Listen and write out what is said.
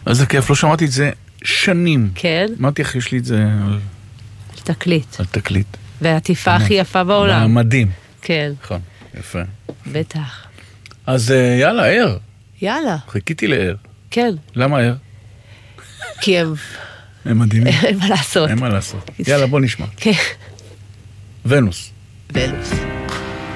אז זה כיף, לא שמעתי את זה שנים. כן? אמרתי איך יש לי את זה תקליט. על תקליט. והעטיפה הכי יפה בעולם. מדהים. כן. נכון, יפה. בטח. אז יאללה, ער. יאללה. חיכיתי לער. כן. למה ער? כי הם... הם מדהימים. אין מה לעשות. אין מה לעשות. יאללה, בוא נשמע. כן. ונוס. ונוס.